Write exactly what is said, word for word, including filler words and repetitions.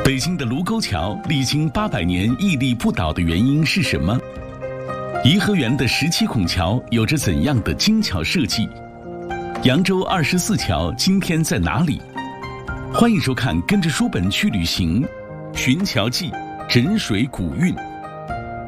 北京的卢沟桥历经八百年屹立不倒的原因是什么？颐和园的十七孔桥有着怎样的精巧设计？扬州二十四桥今天在哪里？欢迎收看《跟着书本去旅行·寻桥记·枕水古韵》。